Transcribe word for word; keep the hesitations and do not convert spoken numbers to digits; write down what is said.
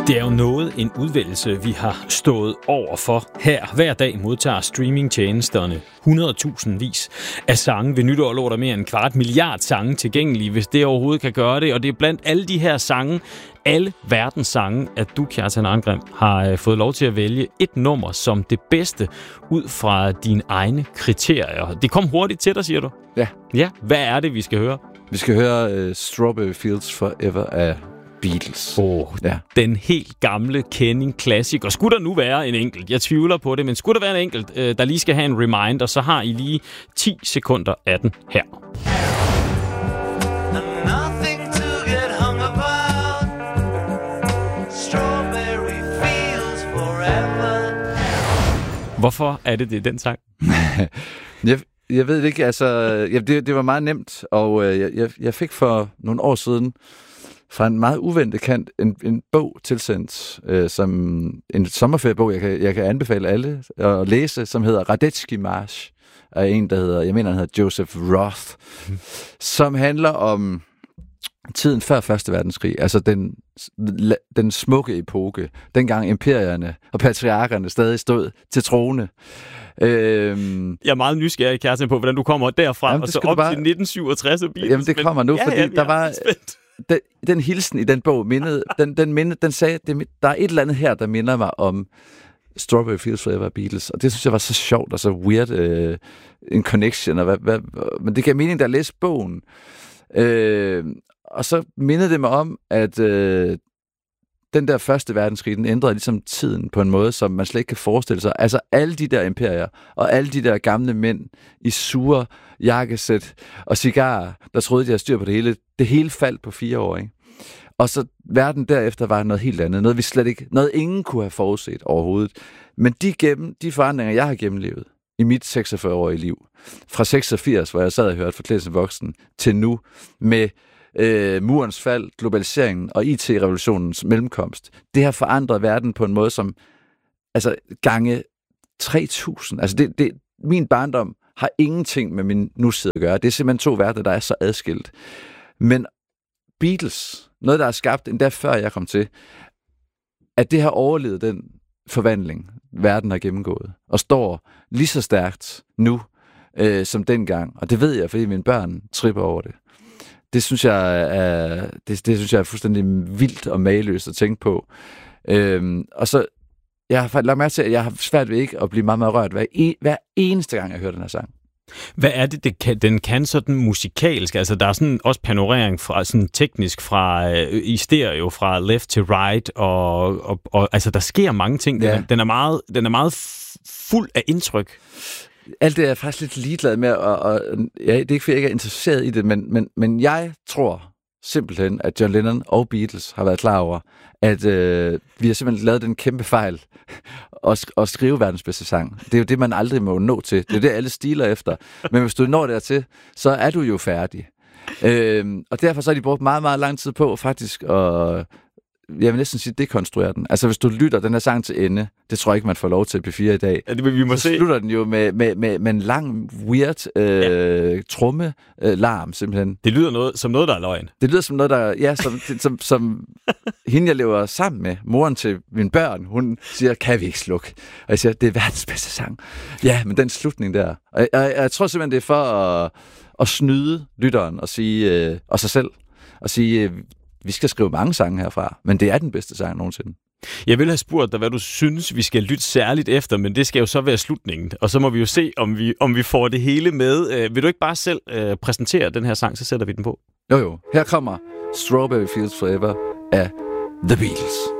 Det er jo noget en udvælgelse, vi har stået over for her. Hver dag modtager streamingtjenesterne hundredtusindvis af sange. Ved nytår lå der mere end en kvart milliard sange tilgængelige, hvis det overhovedet kan gøre det. Og det er blandt alle de her sange, alle verdens sange, at du, Kjartan Arngrim, har fået lov til at vælge et nummer som det bedste ud fra dine egne kriterier. Det kom hurtigt til dig, siger du? Ja. Ja, hvad er det, vi skal høre? Vi skal høre uh, Strawberry Fields Forever af Beatles. Åh, oh, ja. Den helt gamle Kenning-klassiker. Skulle der nu være en enkelt? Jeg tvivler på det, men skulle der være en enkelt, der lige skal have en reminder, så har I lige ti sekunder af den her. Hvorfor er det det, den sang? jeg, jeg ved ikke, altså... Ja, det, det var meget nemt, og øh, jeg, jeg fik for nogle år siden fra en meget uventet kant en, en bog tilsendt, øh, som en sommerferiebog, jeg kan, jeg kan anbefale alle at læse, som hedder Radetzky March, af en, der hedder, jeg mener, han hedder Joseph Roth, mm. som handler om tiden før Første Verdenskrig, altså den, den smukke epoke, dengang imperierne og patriarkerne stadig stod til trone. Øhm, jeg er meget nysgerrig, Kjartan, på, hvordan du kommer derfra jamen, og så op bare... til nitten syvogtres og Beatles. Jamen, det kommer nu, ja, fordi ja, der var... Den, den hilsen i den bog, mindede, den, den, mindede, den sagde, det, der er et eller andet her, der minder mig om Strawberry Fields Forever Beatles, og det synes jeg var så sjovt og så weird øh, en connection, og hvad, hvad, men det gav mening, da jeg læste bogen. Øh, og så mindede det mig om, at øh, den der første verdenskrig, den ændrede ligesom tiden på en måde, som man slet ikke kan forestille sig. Altså alle de der imperier, og alle de der gamle mænd i sure jakkesæt og cigarer, der troede, de havde styr på det hele. Det hele faldt på fire år, ikke? Og så verden derefter var noget helt andet. Noget vi slet ikke, noget ingen kunne have forudset overhovedet. Men de, gennem, de forandringer, jeg har gennemlevet i mit seksogfyrre-årige liv, fra seksogfirs, hvor jeg sad og hørte Forklædelsen voksen, til nu med øh, murens fald, globaliseringen og I T-revolutionens mellemkomst, det har forandret verden på en måde, som altså gange tre tusind. Altså det, det, min barndom har ingenting med min nutid at gøre. Det er simpelthen to verdener, der er så adskilt. Men Beatles, noget der er skabt endda før jeg kom til, at det har overlevet den forvandling, verden har gennemgået, og står lige så stærkt nu, øh, som dengang. Og det ved jeg, fordi mine børn tripper over det. Det synes jeg er, det, det synes jeg er fuldstændig vildt og mageløst at tænke på. Øhm, og så, jeg har lagt mærke til, at jeg har svært ved ikke at blive meget, meget rørt hver, e, hver eneste gang, jeg hører den her sang. Hvad er det, det kan, den kan sådan musikalsk? Altså, der er sådan også panorering fra, sådan teknisk fra, øh, i stereo fra left to right, og, og, og altså, der sker mange ting. Den, ja. er, den, er, meget, den er meget fuld af indtryk. Alt det er jeg faktisk lidt ligeglad med, og, og ja, det er ikke, fordi jeg ikke er interesseret i det, men, men, men jeg tror simpelthen, at John Lennon og Beatles har været klar over, at øh, vi har simpelthen lavet den kæmpe fejl at, at skrive verdens bedste sang. Det er jo det, man aldrig må nå til. Det er det, alle stiler efter. Men hvis du når dertil, så er du jo færdig. Øh, og derfor så har de brugt meget, meget lang tid på faktisk at... Jeg vil næsten sige, dekonstruere den. Altså, hvis du lytter den her sang til ende, det tror jeg ikke, man får lov til P fire i dag. Ja, det, vi må så se. Slutter den jo med, med, med, med en lang, weird øh, ja. tromme-larm, øh, simpelthen. Det lyder noget, som noget, der er løgn. Det lyder som noget, der... Ja, som, som, som hende, jeg lever sammen med, moren til mine børn, hun siger, kan vi ikke slukke? Og jeg siger, det er verdens bedste sang. Ja, men den slutning der. Og jeg, jeg, jeg tror simpelthen, det er for at, at snyde lytteren og sige, øh, og sig selv, og sige... Øh, vi skal skrive mange sange herfra, men det er den bedste sang nogensinde. Jeg vil have spurgt dig, hvad du synes, vi skal lytte særligt efter, men det skal jo så være slutningen. Og så må vi jo se, om vi, om vi får det hele med. Øh, vil du ikke bare selv øh, præsentere den her sang, så sætter vi den på? Jo jo, her kommer Strawberry Fields Forever af The Beatles.